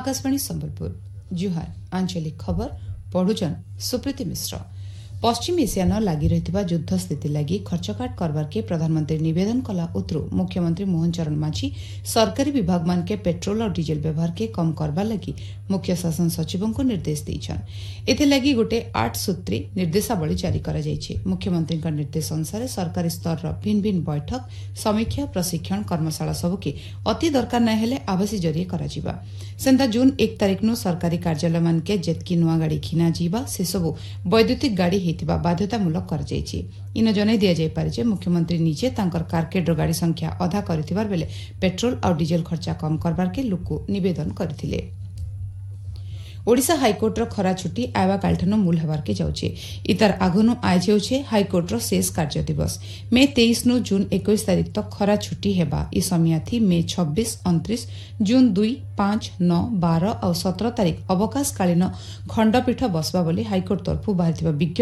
आकाशवाणी संबलपुर जुहार आंचलिक खबर पढ़ुचन सुप्रीति मिश्र। पश्चिम एशिया न लगी रही युद्ध स्थिति लगी खर्चकाट करवार के प्रधानमंत्री निवेदन कला उतरु मुख्यमंत्री मोहन चरण मांझी सरकारी विभाग मान के पेट्रोल और डीजेल व्यवहार के कम करवा लगी मुख्य शासन सचिवों को निर्देश देछन। एथे लगी गोटे 8 सूत्री निर्देशावली जारी करा जायछि। मुख्यमंत्री निर्देश अनुसार सरकारी स्तर भिन्न भिन्न बैठक समीक्षा प्रशिक्षण कर्मशाला सबके अति दरकार न हेले आवासी जरिए करा जिबा। सेंता जून 1 तारिख नु सरकारी कार्यालय मान के जेतकी नुआ गाड़ी खिना जीवा से सब वैद्युतिक गाड़ी हेतिबा बाध्यतामूलक कर जायछि। इन जनै दिया जाय पारे जे मुख्यमंत्री निजे तांकर कारकेडर गाड़ी संख्या अधा करथिबार बेले पेट्रोल और डीजेल खर्चा कम करबार के लोक निवेदन करथिले। ओडिशा हाईकोर्टर खरा छुट्टी आवा कालठानु मूल हेबार के जाउछे। इतार आगनु आज हेउछे हाईकोर्टर शेष कार्य दिवस। मे 23 नु जून 21 तारिख तक खरा छुट्टी हेबा। ई समयाथी मे 26, 29, जून 2, 5, 9, 12 और 17 तारिख अवकाशकालीन खंडपीठ बसबा बोली हाईकोर्ट तरफु बाहरिथिबा विज्ञप्ति